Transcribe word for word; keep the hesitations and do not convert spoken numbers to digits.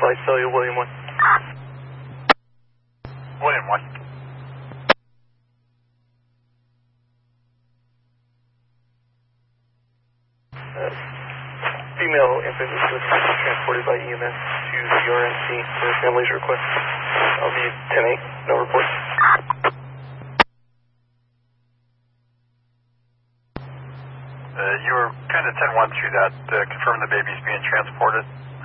flight cellular William one. William one. Uh, female infant was transported by E M S to the R N C for family's request. I'll be ten eight, no reports. Uh, you were kind of ten one through that, uh, confirm the baby's being transported.